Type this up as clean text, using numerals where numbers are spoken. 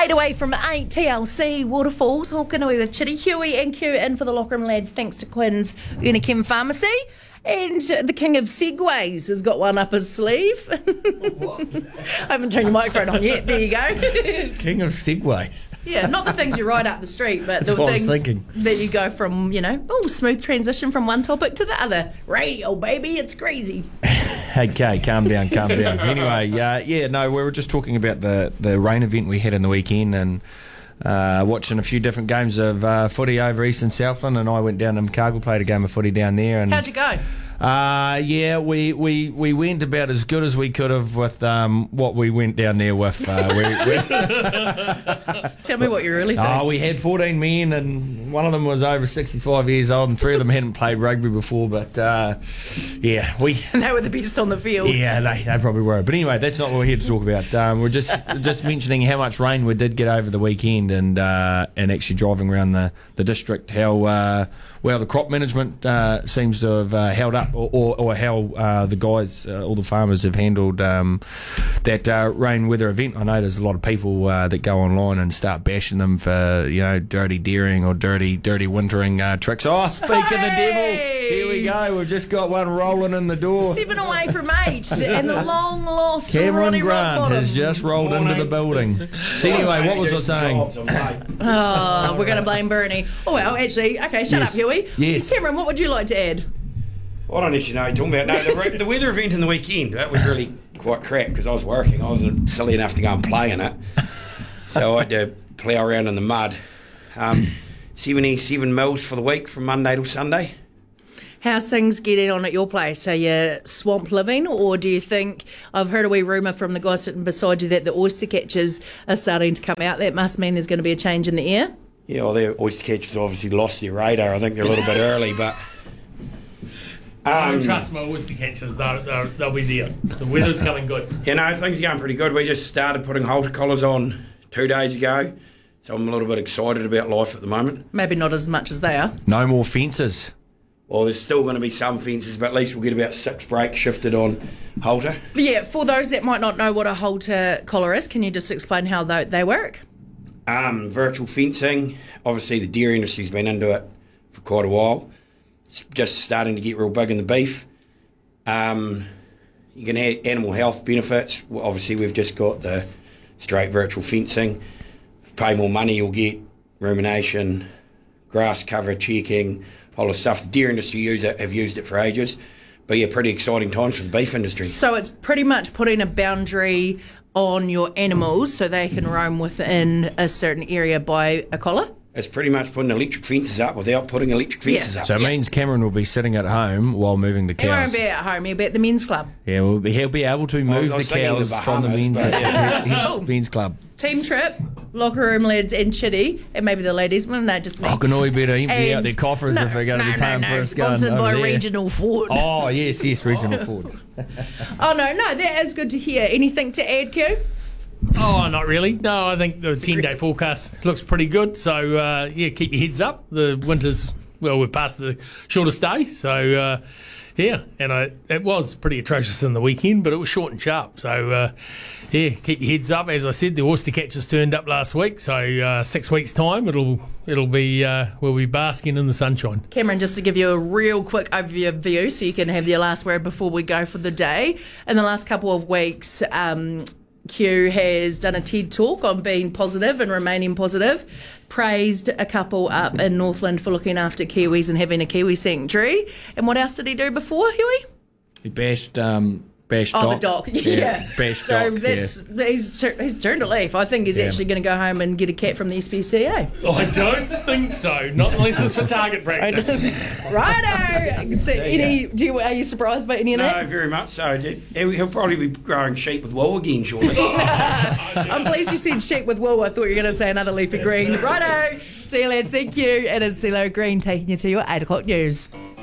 8 away from 8, TLC, Waterfalls, Hawkanui with Chitty, Huey and Q in for the locker room lads, thanks to Quinn's Unichem Pharmacy. And the king of segways has got one up his sleeve. I haven't turned your microphone on yet. There you go. King of segways. Yeah, not the things you ride up the street, but That's the what I was things thinking. that you go from, smooth transition from one topic to the other. Radio, baby, it's crazy. Okay, calm down. Anyway, we were just talking about the rain event we had in the weekend and watching a few different games of footy over Eastern Southland, and I went down to Invercargill, played a game of footy down there. And how'd you go? We went about as good as we could have with what we went down there with. Tell me what you really think. We had 14 men, and one of them was over 65 years old, and 3 of them hadn't played rugby before. But they were the best on the field. Yeah, they probably were. But anyway, that's not what we're here to talk about. We're just mentioning how much rain we did get over the weekend, and actually driving around the district, how well the crop management seems to have held up, or how the guys, all the farmers, have handled that rain weather event. I know there's a lot of people that go online and start bashing them for dirty deering or dirty wintering tricks. Oh, speak of the devil! Here we go. We've just got one rolling in the door. 7 away from 8, and the long lost Cameron Ronnie Grant Rockbottom has just rolled into the building. So anyway, what was I saying? We're going to blame Bernie. Oh well, actually, okay, shut up, Huey. Yes. Cameron, what would you like to add? I don't actually know what you're talking about. No, the weather event in the weekend, that was really quite crap because I was working. I wasn't silly enough to go and play in it. So I had to plough around in the mud. 77 mils for the week from Monday till Sunday. How's things getting on at your place? Are you swamp living, or do you think, I've heard a wee rumour from the guy sitting beside you that the oyster catchers are starting to come out. That must mean there's going to be a change in the air? Yeah, well, the oyster catchers obviously lost their radar. I think they're a little bit early, but... I don't trust my oyster catchers. They'll be there. The weather's coming good. Things are going pretty good. We just started putting halter collars on 2 days ago, so I'm a little bit excited about life at the moment. Maybe not as much as they are. No more fences. Well, there's still going to be some fences, but at least we'll get about 6 breaks shifted on halter. Yeah, for those that might not know what a halter collar is, can you just explain how they work? Virtual fencing. Obviously, the dairy industry's been into it for quite a while. It's just starting to get real big in the beef. You can add animal health benefits. Well, obviously, we've just got the straight virtual fencing. If you pay more money, you'll get rumination, grass cover checking, all the stuff. The dairy industry have used it for ages. But yeah, pretty exciting times for the beef industry. So it's pretty much putting a boundary on your animals so they can roam within a certain area by a collar? It's pretty much putting electric fences up without putting electric fences up. So it means Cameron will be sitting at home while moving the cows. He won't be at home, he'll be at the men's club. Yeah, he'll be able to move the cows from the men's club. Team trip, locker room lads and Chitty, and maybe the ladies. Well, no, just me. Hawkanui better empty out their coffers if they're going to be paying for us going Sponsored by over there. Regional Ford. Oh, yes, Regional Ford. Oh, no, that is good to hear. Anything to add, Q? Oh, not really. No, I think the 10-day forecast looks pretty good. So, keep your heads up. The winter's, we're past the shortest day. So, and it was pretty atrocious in the weekend, but it was short and sharp. So, keep your heads up. As I said, the oyster catchers turned up last week. So, 6 weeks' time, it'll be we'll be basking in the sunshine. Cameron, just to give you a real quick overview so you can have your last word before we go for the day. In the last couple of weeks, Q has done a TED talk on being positive and remaining positive, praised a couple up in Northland for looking after Kiwis and having a Kiwi sanctuary. And what else did he do before, Huey? He bashed Doc. The Doc, yeah. Bashed so Doc, he's turned a leaf. I think he's actually going to go home and get a cat from the SPCA. I don't think so. Not unless it's for target practice. Righto. So, are you surprised by any of that? No, very much so. He'll probably be growing sheep with wool again shortly. I'm pleased you said sheep with wool. I thought you were going to say another leafy green. Righto. See you lads. Thank you. It is CeeLo Green taking you to your 8 o'clock news.